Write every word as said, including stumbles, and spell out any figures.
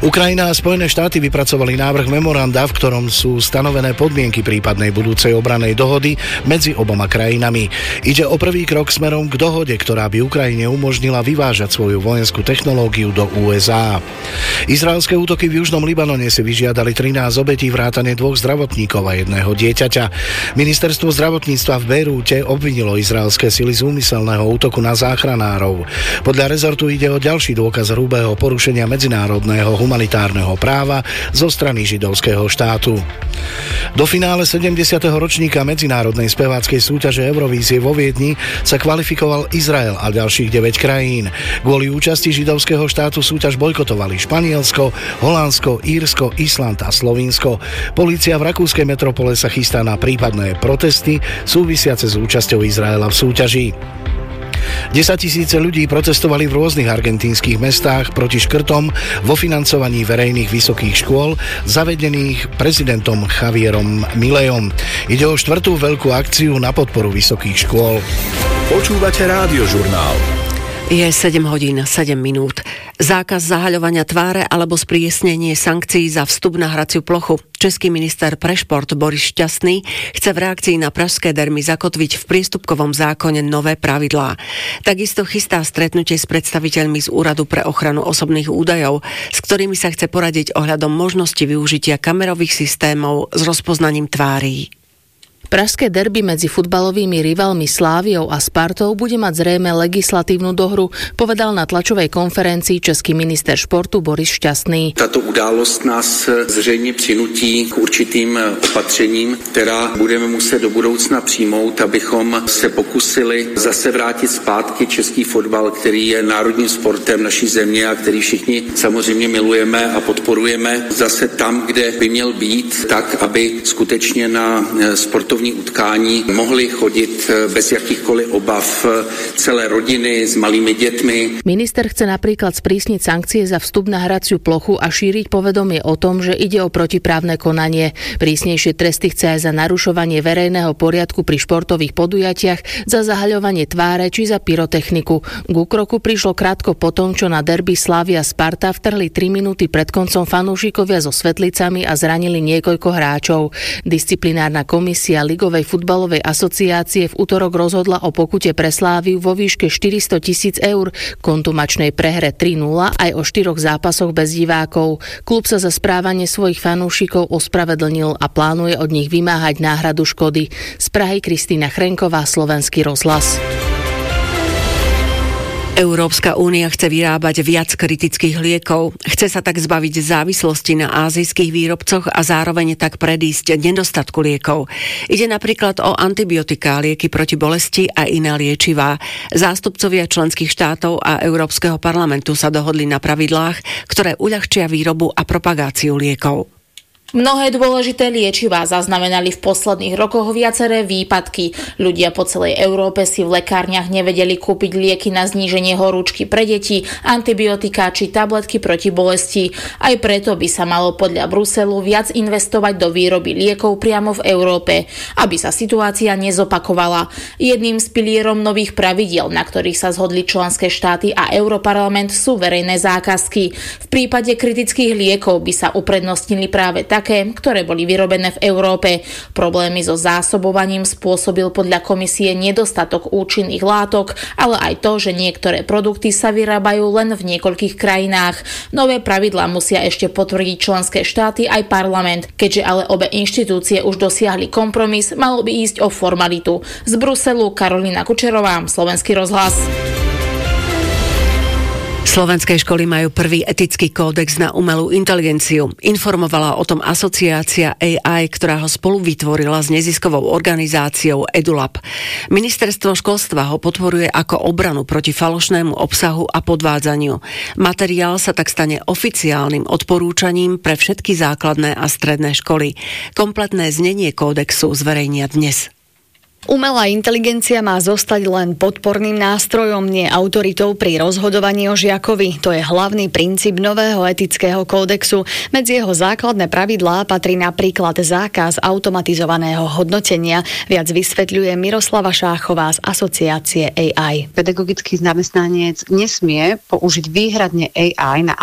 Ukrajina a Spojené štáty vypracovali návrh memoranda, v ktorom sú stanovené podmienky prípadnej budúcej obrannej dohody medzi oboma krajinami. Ide o prvý krok smerom k dohode, ktorá by Ukrajine umožnila vyvážať svoju vojenskú technológiu do ú es á. Izraelské útoky v južnom Libanone si vyžiadali trinásť obetí vrátane dvoch zdravotníkov a jedného dieťaťa. Ministerstvo zdravotníctva v Bejrúte obvinilo izraelské sily z úmyselného útoku na záchranárov. Podľa rezortu ide o ďalší dôkaz hrubého porušenia medzinárodného humanitárneho práva zo strany židovského štátu. Do finále sedemdesiateho ročníka medzinárodnej speváckej súťaže Eurovízie vo Viedni sa kvalifikoval Izrael a ďalších deväť krajín. Kvôli účasti židovského štátu súťaž bojkotovali Španielsko, Holandsko, Írsko, Island a Slovinsko. Polícia v rakúskej metropole sa chystá na prípadné protesty súvisiace s účasťou Izraela v súťaži. Desaťtisíce ľudí protestovali v rôznych argentínskych mestách proti škrtom vo financovaní verejných vysokých škôl zavedených prezidentom Javierom Milejom. Ide o štvrtú veľkú akciu na podporu vysokých škôl. Počúvate Rádiožurnál. Je sedem hodín sedem minút. Zákaz zahaľovania tváre alebo sprísnenie sankcií za vstup na hraciu plochu. Český minister pre šport Boris Šťastný chce v reakcii na pražské derby zakotviť v priestupkovom zákone nové pravidlá. Takisto chystá stretnutie s predstaviteľmi z Úradu pre ochranu osobných údajov, s ktorými sa chce poradiť ohľadom možnosti využitia kamerových systémov s rozpoznaním tvári. Pražské derby medzi futbalovými rivalmi Sláviou a Spartou bude mať zrejme legislatívnu dohru, povedal na tlačovej konferencii český minister športu Boris Šťastný. Tato událost nás zřejmě přinutí k určitým opatřením, která budeme muset do budoucna přijmout, abychom se pokusili zase vrátit zpátky český fotbal, který je národním sportem naší země a který všichni samozřejmě milujeme a podporujeme, zase tam, kde by měl být, tak, aby skutečně na sportovní utkání mohli chodit bez jakýchkoliv obav celé rodiny s malými deťmi. Minister chce napríklad sprísniť sankcie za vstup na hraciu plochu a šíriť povedomie o tom, že ide o protiprávne konanie. Prísnejšie tresty chce aj za narušovanie verejného poriadku pri športových podujatiach, za zahaľovanie tváre či za pyrotechniku. K úkroku prišlo krátko potom, čo na derby Slavia Sparta vtrhli tri minúty pred koncom fanúšikovia so svetlicami a zranili niekoľko hráčov. Disciplinárna komisia Ligovej futbalovej asociácie v utorok rozhodla o pokute pre Sláviu vo výške štyristo tisíc eur, kontumačnej prehre tri nula aj o štyroch zápasoch bez divákov. Klub sa za správanie svojich fanúšikov ospravedlnil a plánuje od nich vymáhať náhradu škody. Z Prahy Kristýna Chrenková, Slovenský rozhlas. Európska únia chce vyrábať viac kritických liekov. Chce sa tak zbaviť závislosti na ázijských výrobcoch a zároveň tak predísť nedostatku liekov. Ide napríklad o antibiotiká, lieky proti bolesti a iné liečivá. Zástupcovia členských štátov a Európskeho parlamentu sa dohodli na pravidlách, ktoré uľahčia výrobu a propagáciu liekov. Mnohé dôležité liečivá zaznamenali v posledných rokoch viaceré výpadky. Ľudia po celej Európe si v lekárniach nevedeli kúpiť lieky na zníženie horúčky pre deti, antibiotiká či tabletky proti bolesti. Aj preto by sa malo podľa Bruselu viac investovať do výroby liekov priamo v Európe, aby sa situácia nezopakovala. Jedným z pilierom nových pravidiel, na ktorých sa zhodli členské štáty a Europarlament, sú verejné zákazky. V prípade kritických liekov by sa uprednostnili práve tak, ktoré boli vyrobené v Európe. Problémy so zásobovaním spôsobil podľa komisie nedostatok účinných látok, ale aj to, že niektoré produkty sa vyrábajú len v niekoľkých krajinách. Nové pravidlá musia ešte potvrdiť členské štáty aj parlament. Keďže ale obe inštitúcie už dosiahli kompromis, malo by ísť o formalitu. Z Bruselu Karolína Kučerová, Slovenský rozhlas. Slovenské školy majú prvý etický kódex na umelú inteligenciu. Informovala o tom asociácia á í, ktorá ho spolu vytvorila s neziskovou organizáciou EduLab. Ministerstvo školstva ho podporuje ako obranu proti falošnému obsahu a podvádzaniu. Materiál sa tak stane oficiálnym odporúčaním pre všetky základné a stredné školy. Kompletné znenie kódexu zverejnia dnes. Umelá inteligencia má zostať len podporným nástrojom, nie autoritou pri rozhodovaní o žiakovi. To je hlavný princíp nového etického kódexu. Medzi jeho základné pravidlá patrí napríklad zákaz automatizovaného hodnotenia. Viac vysvetľuje Miroslava Šáchová z asociácie á í. Pedagogický zamestnanec nesmie použiť výhradne á í na